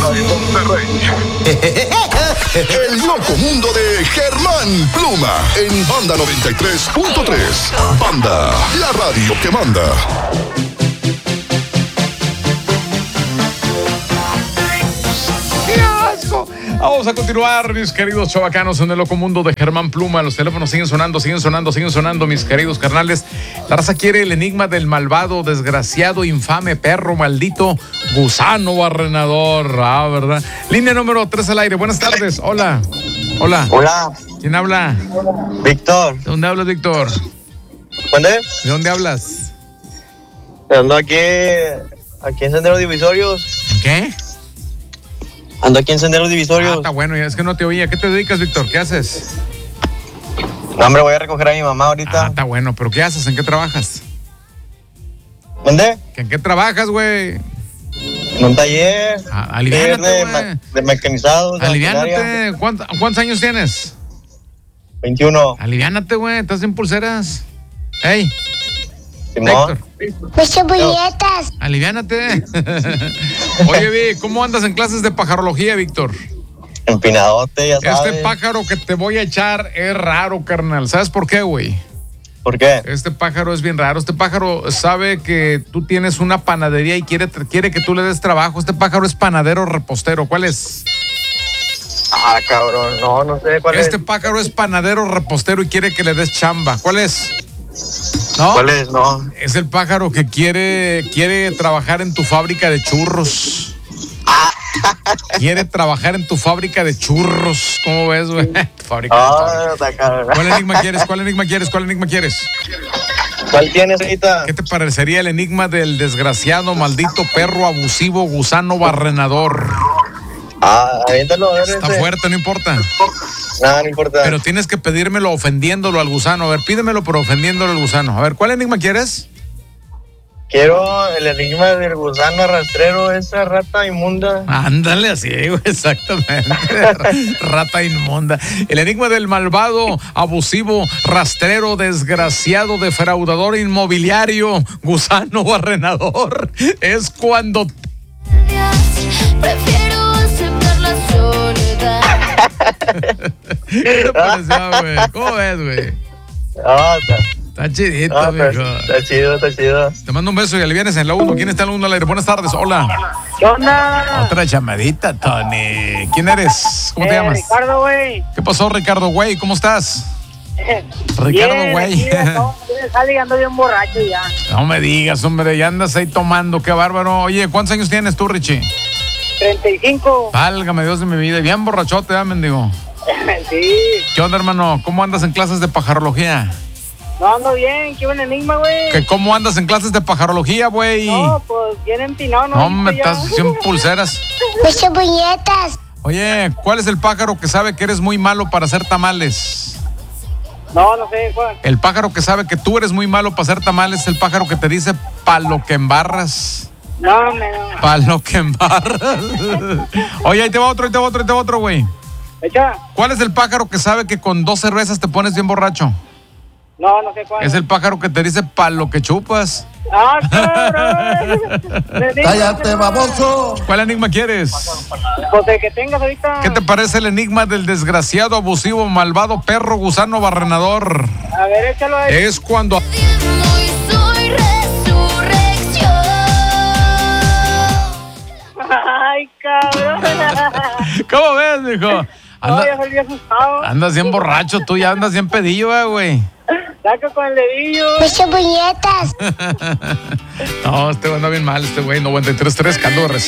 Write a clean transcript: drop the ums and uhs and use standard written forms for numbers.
Monterrey. El loco mundo de Germán Pluma en Banda 93.3. Banda, la radio que manda. Vamos a continuar, mis queridos chavacanos, en el loco mundo de Germán Pluma. Los teléfonos siguen sonando, mis queridos carnales. La raza quiere el enigma del malvado, desgraciado, infame, perro, maldito, gusano barrenador. ¿Verdad? Línea número 3 al aire. Buenas tardes. Hola. Hola. ¿Quién habla? Víctor. ¿De dónde hablas, Víctor? ¿Dónde? ¿De dónde hablas? Ando aquí en Senderos Divisorios. ¿Qué? Ando aquí en Senderos Divisorios. Está bueno, es que no te oía. ¿Qué te dedicas, Víctor? ¿Qué haces? No, hombre, voy a recoger a mi mamá ahorita. Está bueno, pero ¿qué haces? ¿En qué trabajas? ¿Dónde? ¿En qué trabajas, güey? En un taller. Aliviánate, güey. De mecanizados. Aliviánate. ¿Cuántos años tienes? 21. Aliviánate, güey. Estás sin pulseras. Ey. Simón. Muchas bulletas. Aliviánate. Oye, Vi, ¿cómo andas en clases de pajarología, Víctor? Empinadote, ya sabes. Este pájaro que te voy a echar es raro, carnal. ¿Sabes por qué, güey? ¿Por qué? Este pájaro es bien raro. Este pájaro sabe que tú tienes una panadería y quiere que tú le des trabajo. Este pájaro es panadero repostero. ¿Cuál es? Cabrón, no sé cuál es. Este pájaro es panadero repostero y quiere que le des chamba. ¿Cuál es? ¿No? ¿Cuál es? No. Es el pájaro que quiere trabajar en tu fábrica de churros. Quiere trabajar en tu fábrica de churros. ¿Cómo ves, güey? Fábrica de churros. ¿Cuál enigma quieres? ¿Cuál tienes ahorita? ¿Qué te parecería el enigma del desgraciado, maldito, perro, abusivo, gusano barrenador? Aviéntalo, a ver. Está fuerte, no importa. Nada, no importa. Pero tienes que pedírmelo ofendiéndolo al gusano. A ver, pídemelo, pero ofendiéndolo al gusano. A ver, ¿cuál enigma quieres? Quiero el enigma del gusano rastrero, esa rata inmunda. Ándale así, güey, exactamente. Rata inmunda. El enigma del malvado, abusivo, rastrero, desgraciado, defraudador inmobiliario, gusano barrenador, es cuando... Prefiero aceptar la soledad. ¿Qué te pareció, güey? ¿Cómo ves, güey? Está chidito, mijo. Está chido. Te mando un beso y alivienes en la 1. ¿Quién está en la 1 al aire? Buenas tardes, hola. ¿Qué onda? Otra llamadita, Tony. ¿Quién eres? ¿Cómo te llamas? Ricardo, güey. ¿Qué pasó, Ricardo, güey? ¿Cómo estás? Ricardo, güey. Ando bien borracho ya. No me digas, hombre, ya andas ahí tomando, qué bárbaro. Oye, ¿cuántos años tienes tú, Richie? 35. Válgame Dios de mi vida, bien borrachote, mendigo. Sí. ¿Qué onda, hermano? ¿Cómo andas en clases de pajarología? No, ando bien. Qué buen enigma, güey. ¿Cómo andas en clases de pajarología, güey? No, pues bien empinado, ¿no? No, me estás haciendo pulseras. Muchas bulletas. Oye, ¿cuál es el pájaro que sabe que eres muy malo para hacer tamales? No sé cuál. El pájaro que sabe que tú eres muy malo para hacer tamales es el pájaro que te dice pa' lo que embarras. No. Pa' lo que embarras. Oye, ahí te va otro, güey. ¿Echa? ¿Cuál es el pájaro que sabe que con 2 cervezas te pones bien borracho? No sé cuál. Es el pájaro que te dice pa' lo que chupas. Cabrón. ¡Cállate, baboso! ¿Cuál enigma quieres? Pues el que tengas ahorita. ¿Qué te parece el enigma del desgraciado, abusivo, malvado, perro, gusano, barrenador? A ver, échalo ahí. Es cuando... Soy resurrección. Ay, cabrón. ¿Cómo ves, mijo? Ya salí asustado. Andas bien borracho, tú ya andas bien pedillo, güey. Saca con el dedillo. Muchas bulletas. No, anda bien mal, este güey. 93.3, Cando